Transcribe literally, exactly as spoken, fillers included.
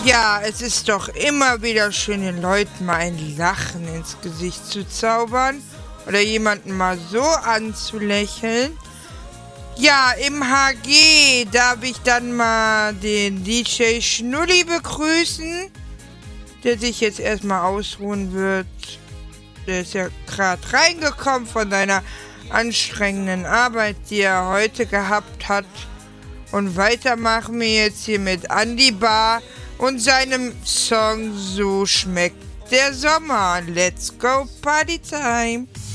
Ja, es ist doch immer wieder schön, den Leuten mal ein Lachen ins Gesicht zu zaubern oder jemanden mal so anzulächeln. Ja, im H G darf ich dann mal den D J Schnulli begrüßen, der sich jetzt erstmal ausruhen wird. Der ist ja gerade reingekommen von seiner anstrengenden Arbeit, die er heute gehabt hat. Und weiter machen wir jetzt hier mit Andy Bar und seinem Song So schmeckt der Sommer. Let's go Party Time.